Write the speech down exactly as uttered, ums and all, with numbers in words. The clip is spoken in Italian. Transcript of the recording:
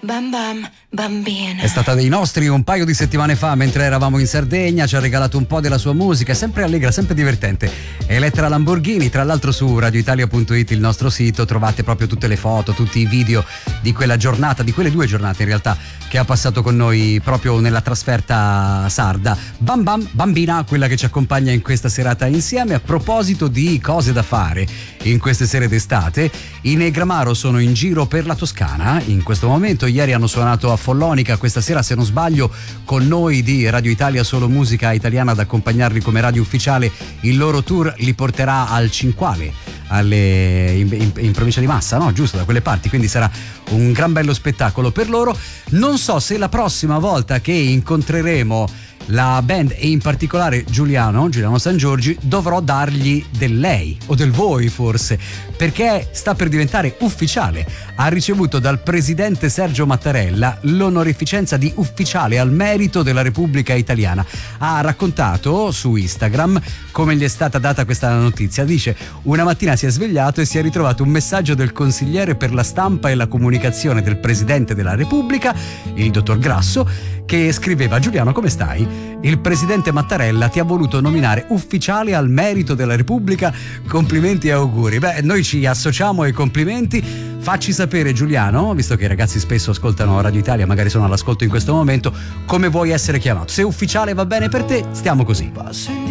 Bam bam, bambina. È stata dei nostri un paio di settimane fa mentre eravamo in Sardegna, ci ha regalato un po' della sua musica, sempre allegra, sempre divertente. Elettra Lamborghini, tra l'altro su radioitalia punto it, il nostro sito, trovate proprio tutte le foto, tutti i video di quella giornata, di quelle due giornate in realtà, che ha passato con noi proprio nella trasferta sarda. Bam bam, bambina, quella che ci accompagna in questa serata insieme. A proposito di cose da fare in queste sere d'estate, i Negramaro sono in giro per la Toscana in questo momento. Ieri hanno suonato a Follonica, questa sera, se non sbaglio, con noi di Radio Italia Solo Musica Italiana ad accompagnarli come radio ufficiale. Il loro tour li porterà al Cinquale, alle, in, in, in provincia di Massa, no? Giusto, da quelle parti, quindi sarà un gran bello spettacolo per loro. Non so se la prossima volta che incontreremo la band e in particolare Giuliano, Giuliano San Giorgi, dovrò dargli del lei o del voi forse, perché sta per diventare ufficiale. Ha ricevuto dal presidente Sergio Mattarella l'onorificenza di ufficiale al merito della Repubblica Italiana. Ha raccontato su Instagram come gli è stata data questa notizia. Dice: una mattina si è svegliato e si è ritrovato un messaggio del consigliere per la stampa e la comunicazione del presidente della Repubblica, il dottor Grasso, che scriveva: Giuliano, come stai? Il presidente Mattarella ti ha voluto nominare ufficiale al merito della Repubblica, complimenti e auguri. Beh, noi ci associamo ai complimenti. Facci sapere, Giuliano, visto che i ragazzi spesso ascoltano Radio Italia, magari sono all'ascolto in questo momento, come vuoi essere chiamato. Se ufficiale va bene per te, stiamo così.